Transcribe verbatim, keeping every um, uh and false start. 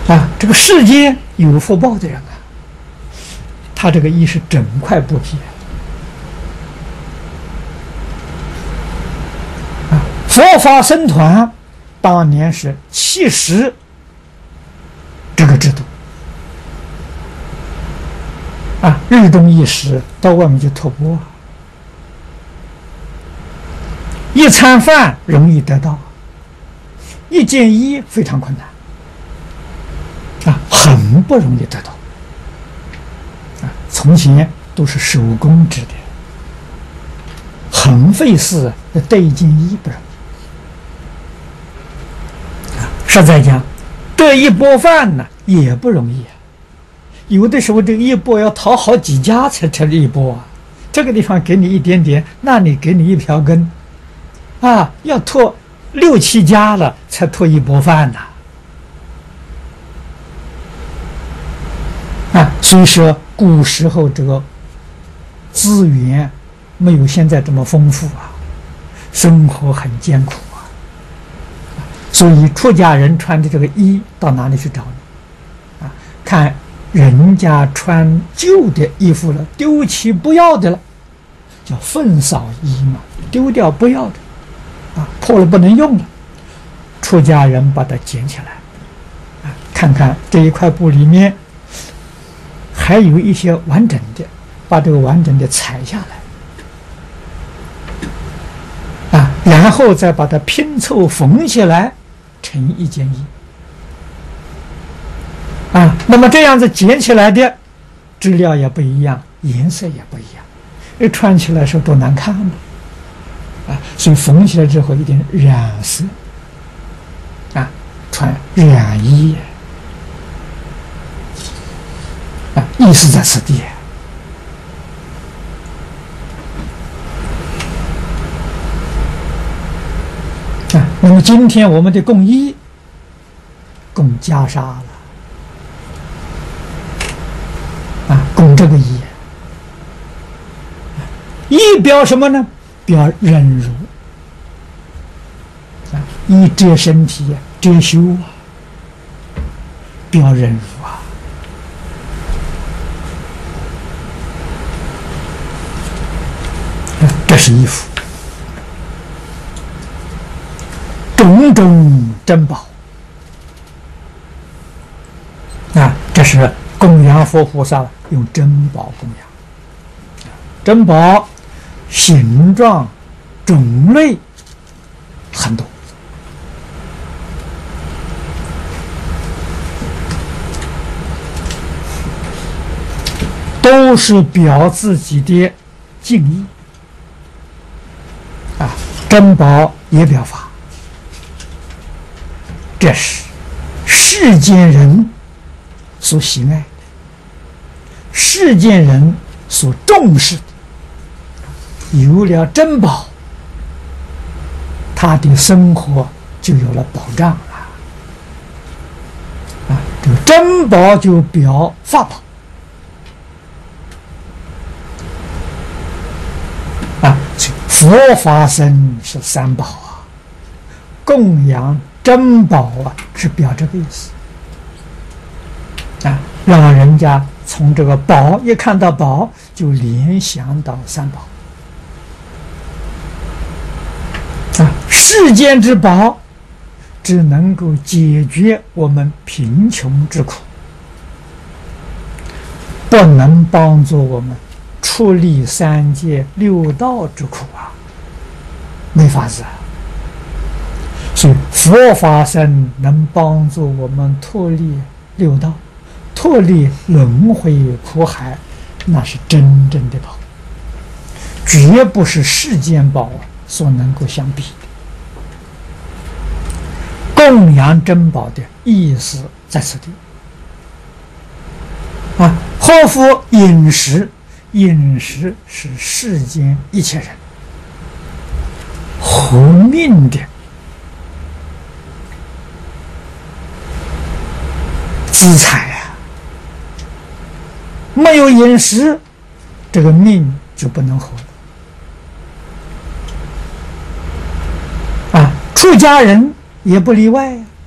啊，这个世间有福报的人啊，他这个衣是整块布匹啊。佛法僧团当年是七十这个制度啊，日中一时到外面去托钵，一餐饭容易得到，一件衣非常困难。啊，很不容易得到。啊，从前都是手工织的，很费事，得一件衣不容易。啊，实在讲，得一钵饭呢也不容易啊。有的时候这个一钵要讨好几家才成一钵啊。这个地方给你一点点，那里给你一瓢羹，啊，要托六七家了才托一钵饭呐。啊，所以说古时候这个资源没有现在这么丰富啊，生活很艰苦啊。所以出家人穿的这个衣到哪里去找呢？啊，看人家穿旧的衣服了，丢弃不要的了，叫粪扫衣嘛，丢掉不要的，啊，破了不能用了，出家人把它捡起来，啊，看看这一块布里面。还有一些完整的，把这个完整的裁下来，啊，然后再把它拼凑缝起来，成一件衣，啊，那么这样子剪起来的质料也不一样，颜色也不一样，一穿起来时候多难看嘛，啊，所以缝起来之后一定染色，啊，穿染衣。意思在此地啊。那么今天我们的供衣供袈裟了啊，供这个衣，衣表什么呢？表忍辱啊，衣遮身体遮羞啊，表忍辱啊。这是衣服，种种珍宝啊！这是供养佛菩萨用珍宝供养，珍宝形状种类很多，都是表自己的敬意。啊，珍宝也表法，这是世间人所喜爱的，世间人所重视的。有了珍宝，他的生活就有了保障了。啊，这个珍宝就表法宝。啊，佛法僧是三宝啊，供养珍宝啊，是表这个意思啊，让人家从这个宝一看到宝就联想到三宝啊，世间之宝只能够解决我们贫穷之苦，不能帮助我们出离三界六道之苦啊，没法子啊。所以佛法僧能帮助我们脱离六道，脱离轮回苦海，那是真正的宝，绝不是世间宝所能够相比的。供养珍宝的意思在此地啊，后夫饮食。饮食是世间一切人活命的资财啊！没有饮食，这个命就不能活了啊！出家人也不例外啊。